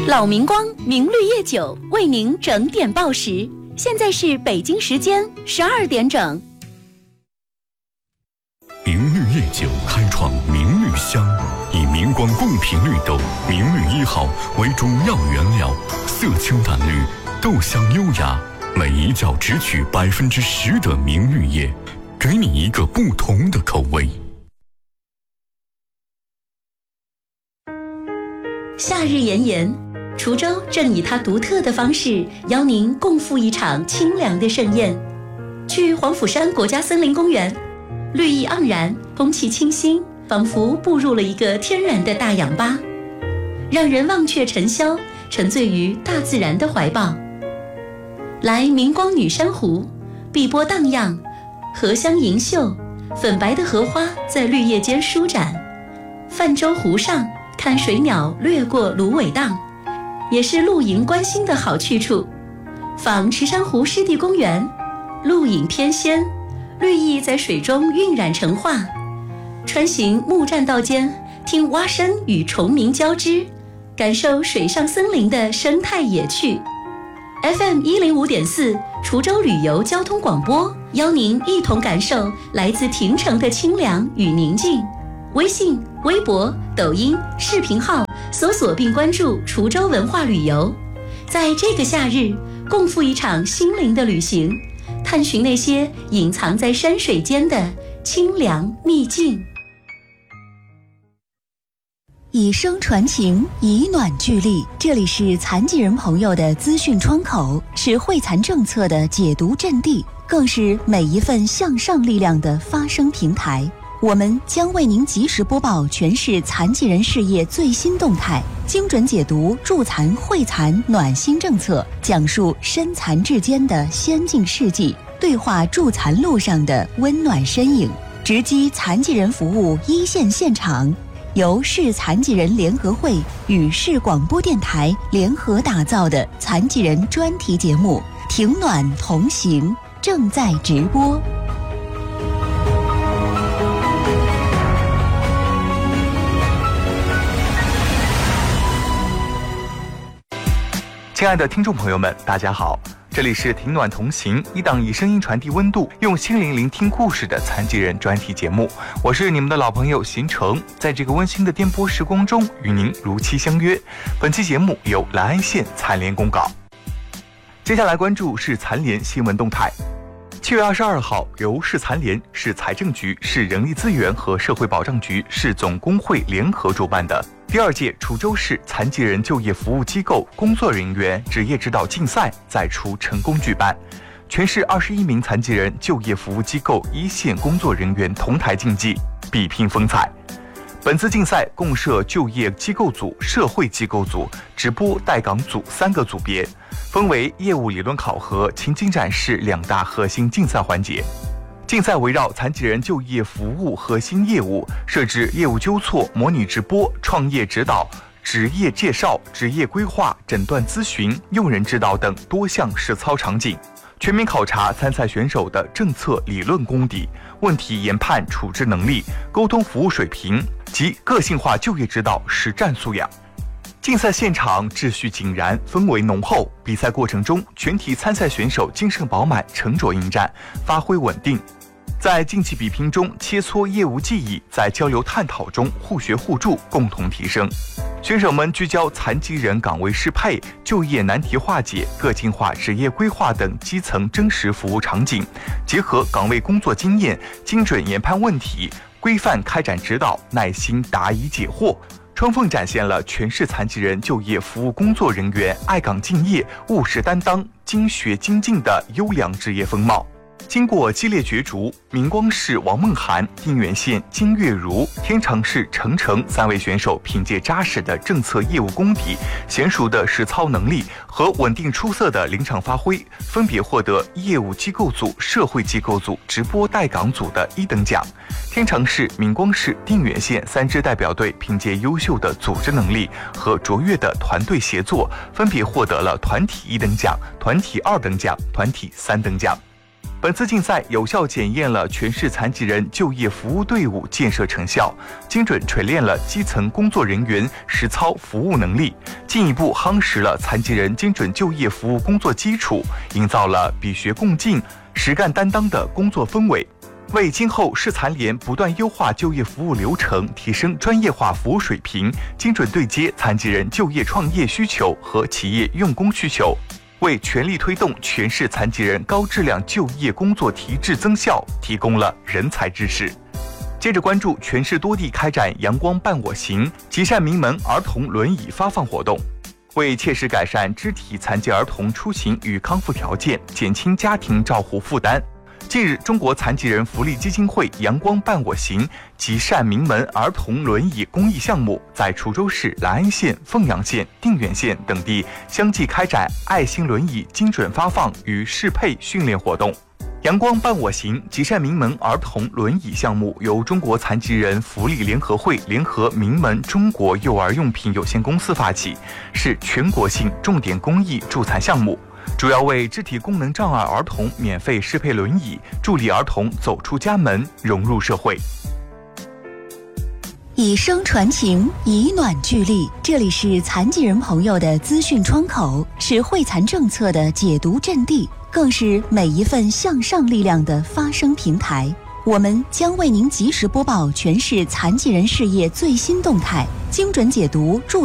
老明光明绿叶酒为您整点报时，现在是北京时间12点整。 明绿叶酒开创明绿香，以明光贡品绿豆明绿1号为主要原料，色清淡绿，豆香优雅，每一窖只取10%的明绿叶，给你一个不同的口味。 夏日炎炎，滁州正以它独特的方式邀您共赴一场清凉的盛宴。去黄甫山国家森林公园，绿意盎然，空气清新，仿佛步入了一个天然的大氧吧，让人忘却尘嚣，沉醉于大自然的怀抱。来明光女珊瑚，碧波荡漾，荷香盈袖，粉白的荷花在绿叶间舒展。泛舟湖上，看水鸟掠过芦苇荡，也是露营观星的好去处。访池珊瑚湿地公园，露影翩跹，绿意在水中晕染成画。穿行木栈道间，听蛙声与虫鸣交织，感受水上森林的生态野趣。FM 105.4滁州旅游交通广播，邀您一同感受来自亭城的清凉与宁静。微信、微博、抖音、视频号搜索并关注滁州文化旅游，在这个夏日，共赴一场心灵的旅行，探寻那些隐藏在山水间的清凉秘境。 以声传情，以暖聚力，这里是残疾人朋友的资讯窗口，是惠残政策的解读阵地，更是每一份向上力量的发声平台。我们将为您及时播报全市残疾人事业最新动态，精准解读助残惠残暖心政策，讲述身残志坚的先进事迹，对话助残路上的温暖身影，直击残疾人服务一线现场。由市残疾人联合会与市广播电台联合打造的残疾人专题节目《挺暖同行》正在直播。 亲爱的听众朋友们，大家好，这里是挺暖同行，一档以声音传递温度，用心灵聆听故事的残疾人专题节目。我是你们的老朋友邢成，在这个温馨的颠簸时光中与您如期相约。本期节目由兰安县残联公告。接下来关注是残联新闻动态。7月22号，由市残联、市财政局、市人力资源和社会保障局、市总工会联合主办的第2届滁州市残疾人就业服务机构工作人员职业指导竞赛在滁成功举办，全市21名残疾人就业服务机构一线工作人员同台竞技，比拼风采。本次竞赛共设就业机构组、社会机构组、直播带岗组3个组别，分为业务理论考核、情景展示2大核心竞赛环节。竞赛围绕残疾人就业服务核心业务，设置业务纠错、模拟直播、创业指导、职业介绍、职业规划、诊断咨询、用人指导等多项实操场景，全面考察参赛选手的政策理论功底、问题研判处置能力、沟通服务水平及个性化就业指导实战素养。竞赛现场秩序井然，氛围浓厚。比赛过程中，全体参赛选手精神饱满，沉着应战，发挥稳定。在竞技比拼中切磋业务技艺，在交流探讨中互学互助，共同提升。选手们聚焦残疾人岗位适配、就业难题化解、个性化职业规划等基层真实服务场景，结合岗位工作经验，精准研判问题，规范开展指导，耐心答疑解惑，充分展现了全市残疾人就业服务工作人员爱岗敬业、务实担当、精学精进的优良职业风貌。经过激烈角逐，明光市王梦涵、定远县金月如、天长市程程3位选手凭借扎实的政策业务功底、娴熟的实操能力和稳定出色的临场发挥，分别获得业务机构组、社会机构组、直播带岗组的1等奖。天长市、明光市、定远县3支代表队凭借优秀的组织能力和卓越的团队协作，分别获得了团体1等奖、团体2等奖、团体3等奖。 本次竞赛有效检验了全市残疾人就业服务队伍建设成效，精准锤炼了基层工作人员实操服务能力，进一步夯实了残疾人精准就业服务工作基础，营造了比学共进、实干担当的工作氛围，为今后市残联不断优化就业服务流程、提升专业化服务水平，精准对接残疾人就业创业需求和企业用工需求，为全力推动全市残疾人高质量就业工作提质增效提供了人才支持。接着关注全市多地开展阳光伴我行集善名门儿童轮椅发放活动。为切实改善肢体残疾儿童出行与康复条件，减轻家庭照护负担，近日，中国残疾人福利基金会阳光伴我行集善名门儿童轮椅公益项目在滁州市兰安县、凤阳县、定远县等地相继开展爱心轮椅精准发放与适配训练活动。阳光伴我行集善名门儿童轮椅项目由中国残疾人福利联合会联合名门中国幼儿用品有限公司发起，是全国性重点公益助残项目，主要为肢体功能障碍儿童免费适配轮椅，助力儿童走出家门，融入社会。 以声传情，以暖聚力。这里是残疾人朋友的资讯窗口，是惠残政策的解读阵地，更是每一份向上力量的发声平台。我们将为您及时播报全市残疾人事业最新动态，精准解读助